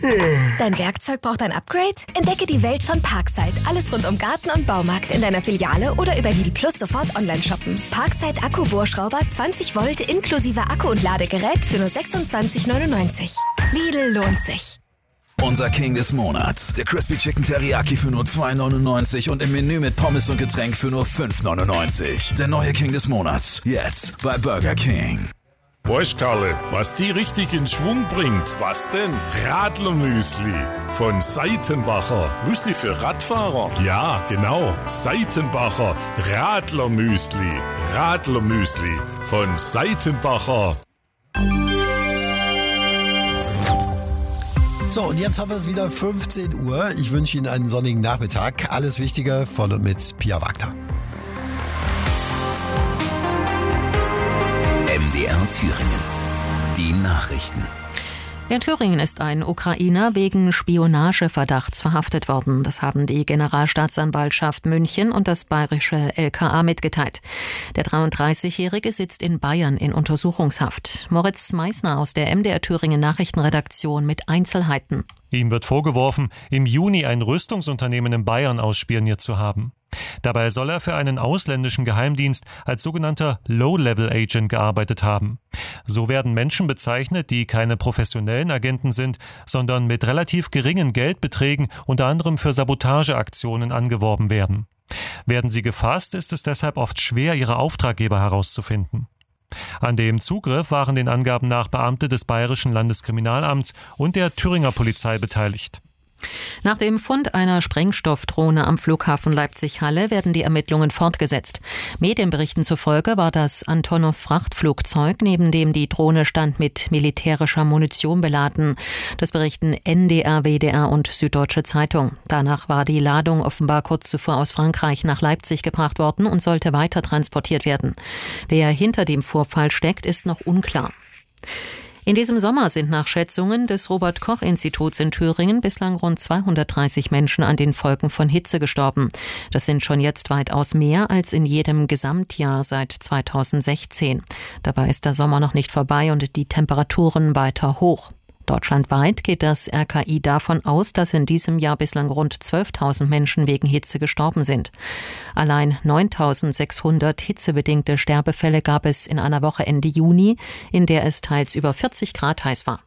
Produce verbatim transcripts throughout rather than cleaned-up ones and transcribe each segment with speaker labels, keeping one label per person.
Speaker 1: Dein Werkzeug braucht ein Upgrade? Entdecke die Welt von Parkside. Alles rund um Garten und Baumarkt in deiner Filiale oder über Lidl Plus sofort online shoppen. Parkside Akku-Bohrschrauber zwanzig Volt inklusive Akku und Ladegerät für nur sechsundzwanzig neunundneunzig. Lidl lohnt sich.
Speaker 2: Unser King des Monats. Der Crispy Chicken Teriyaki für nur zwei neunundneunzig und im Menü mit Pommes und Getränk für nur fünf neunundneunzig. Der neue King des Monats. Jetzt bei Burger King.
Speaker 3: Weißt Karle, was die richtig in Schwung bringt? Was denn? Radlermüsli von Seitenbacher. Müsli für Radfahrer? Ja, genau. Seitenbacher Radlermüsli. Radlermüsli von Seitenbacher.
Speaker 4: So, und jetzt haben wir es wieder fünfzehn Uhr. Ich wünsche Ihnen einen sonnigen Nachmittag. Alles Wichtige von und mit Pia Wagner.
Speaker 2: M D R Thüringen. Die Nachrichten.
Speaker 5: In Thüringen ist ein Ukrainer wegen Spionageverdachts verhaftet worden. Das haben die Generalstaatsanwaltschaft München und das bayerische L K A mitgeteilt. Der dreiunddreißigjährige sitzt in Bayern in Untersuchungshaft. Moritz Meissner aus der M D R Thüringen Nachrichtenredaktion mit Einzelheiten.
Speaker 6: Ihm wird vorgeworfen, im Juni ein Rüstungsunternehmen in Bayern ausspioniert zu haben. Dabei soll er für einen ausländischen Geheimdienst als sogenannter Low-Level-Agent gearbeitet haben. So werden Menschen bezeichnet, die keine professionellen Agenten sind, sondern mit relativ geringen Geldbeträgen unter anderem für Sabotageaktionen angeworben werden. Werden sie gefasst, ist es deshalb oft schwer, ihre Auftraggeber herauszufinden. An dem Zugriff waren den Angaben nach Beamte des Bayerischen Landeskriminalamts und der Thüringer Polizei beteiligt.
Speaker 5: Nach dem Fund einer Sprengstoffdrohne am Flughafen Leipzig-Halle werden die Ermittlungen fortgesetzt. Medienberichten zufolge war das Antonov-Frachtflugzeug, neben dem die Drohne stand, mit militärischer Munition beladen. Das berichten N D R, W D R und Süddeutsche Zeitung. Danach war die Ladung offenbar kurz zuvor aus Frankreich nach Leipzig gebracht worden und sollte weiter transportiert werden. Wer hinter dem Vorfall steckt, ist noch unklar. In diesem Sommer sind nach Schätzungen des Robert-Koch-Instituts in Thüringen bislang rund zweihundertdreißig Menschen an den Folgen von Hitze gestorben. Das sind schon jetzt weitaus mehr als in jedem Gesamtjahr seit zweitausendsechzehn. Dabei ist der Sommer noch nicht vorbei und die Temperaturen weiter hoch. Deutschlandweit geht das R K I davon aus, dass in diesem Jahr bislang rund zwölftausend Menschen wegen Hitze gestorben sind. Allein neuntausendsechshundert hitzebedingte Sterbefälle gab es in einer Woche Ende Juni, in der es teils über vierzig Grad heiß war.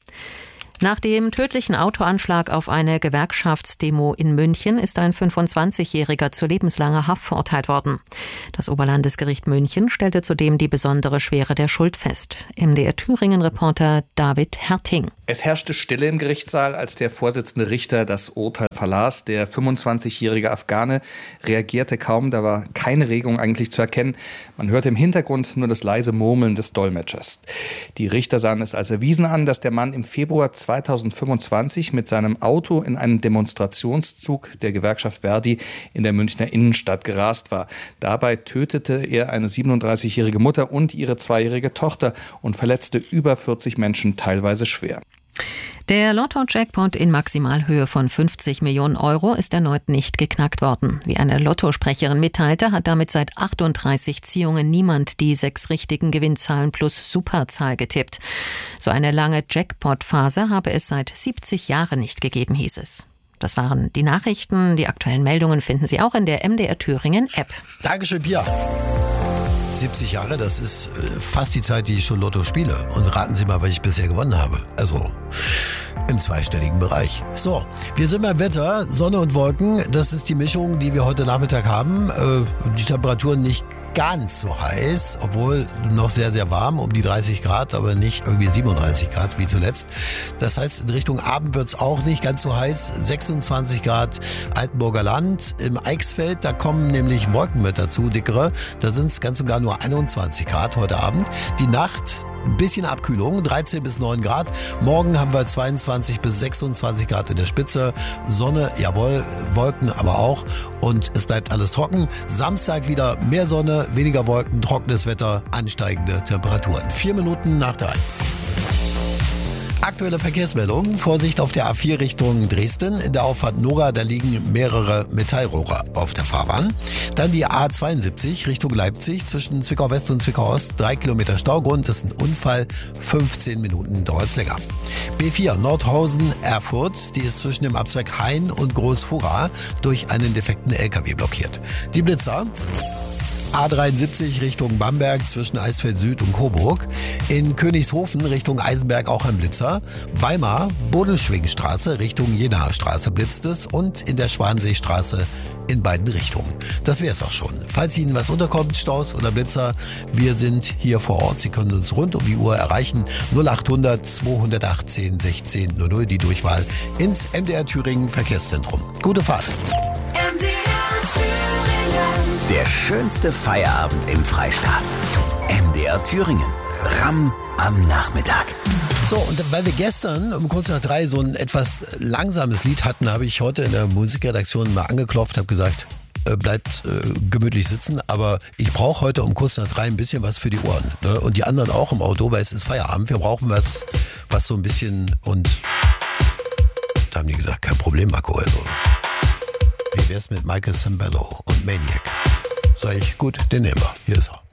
Speaker 5: Nach dem tödlichen Autoanschlag auf eine Gewerkschaftsdemo in München ist ein fünfundzwanzigjähriger zu lebenslanger Haft verurteilt worden. Das Oberlandesgericht München stellte zudem die besondere Schwere der Schuld fest. M D R Thüringen-Reporter David Herting.
Speaker 7: Es herrschte Stille im Gerichtssaal, als der Vorsitzende Richter das Urteil verlas. Der fünfundzwanzigjährige Afghane reagierte kaum, da war keine Regung eigentlich zu erkennen. Man hörte im Hintergrund nur das leise Murmeln des Dolmetschers. Die Richter sahen es als erwiesen an, dass der Mann im Februar zweitausendfünfundzwanzig mit seinem Auto in einen Demonstrationszug der Gewerkschaft Verdi in der Münchner Innenstadt gerast war. Dabei tötete er eine siebenunddreißigjährige Mutter und ihre zweijährige Tochter und verletzte über vierzig Menschen, teilweise schwer.
Speaker 5: Der Lotto-Jackpot in Maximalhöhe von fünfzig Millionen Euro ist erneut nicht geknackt worden. Wie eine Lottosprecherin mitteilte, hat damit seit achtunddreißig Ziehungen niemand die sechs richtigen Gewinnzahlen plus Superzahl getippt. So eine lange Jackpot-Phase habe es seit siebzig Jahren nicht gegeben, hieß es. Das waren die Nachrichten. Die aktuellen Meldungen finden Sie auch in der M D R Thüringen App.
Speaker 4: Dankeschön, Pia. siebzig Jahre, das ist fast die Zeit, die ich schon Lotto spiele. Und raten Sie mal, was ich bisher gewonnen habe. Also im zweistelligen Bereich. So, wir sind beim Wetter. Sonne und Wolken, das ist die Mischung, die wir heute Nachmittag haben. Die Temperaturen nicht ganz so heiß, obwohl noch sehr, sehr warm, um die dreißig Grad, aber nicht irgendwie siebenunddreißig Grad wie zuletzt. Das heißt, in Richtung Abend wird es auch nicht ganz so heiß. sechsundzwanzig Grad Altenburger Land. Im Eichsfeld, da kommen nämlich Wolken mit dazu, dickere. Da sind es ganz und gar nur einundzwanzig Grad heute Abend. Die Nacht, ein bisschen Abkühlung, dreizehn bis neun Grad. Morgen haben wir zweiundzwanzig bis sechsundzwanzig Grad in der Spitze. Sonne, jawohl, Wolken aber auch. Und es bleibt alles trocken. Samstag wieder mehr Sonne, weniger Wolken, trockenes Wetter, ansteigende Temperaturen. Vier Minuten nach drei. Aktuelle Verkehrsmeldung. Vorsicht auf der A vier Richtung Dresden. In der Auffahrt Nora, da liegen mehrere Metallrohre auf der Fahrbahn. Dann die A zweiundsiebzig Richtung Leipzig zwischen Zwickau West und Zwickau Ost. Drei Kilometer Staugrund. Das ist ein Unfall. fünfzehn Minuten dauert es länger. B vier Nordhausen Erfurt. Die ist zwischen dem Abzweig Hain und Großfura durch einen defekten L K W blockiert. Die Blitzer. A dreiundsiebzig Richtung Bamberg zwischen Eisfeld Süd und Coburg. In Königshofen Richtung Eisenberg auch ein Blitzer. Weimar, Bodelschwingstraße Richtung Jenaer Straße blitzt es und in der Schwanseestraße in beiden Richtungen. Das wäre es auch schon. Falls Ihnen was unterkommt, Staus oder Blitzer, wir sind hier vor Ort. Sie können uns rund um die Uhr erreichen. null achthundert zweihundertachtzehn sechzehn null null, die Durchwahl ins M D R Thüringen Verkehrszentrum. Gute Fahrt.
Speaker 8: M D R Thüringen.
Speaker 2: Der schönste Feierabend im Freistaat. M D R Thüringen. Ramm am Nachmittag.
Speaker 4: So, und weil wir gestern um kurz nach drei so ein etwas langsames Lied hatten, habe ich heute in der Musikredaktion mal angeklopft, habe gesagt, äh, bleibt äh, gemütlich sitzen, aber ich brauche heute um kurz nach drei ein bisschen was für die Ohren. Ne? Und die anderen auch im Auto, weil es ist Feierabend. Wir brauchen was, was so ein bisschen, und da haben die gesagt, kein Problem, Marco. Also, wie wär's mit Michael Sambello und Maniac? Sag ich, gut, den nehmen wir. Hier ist er.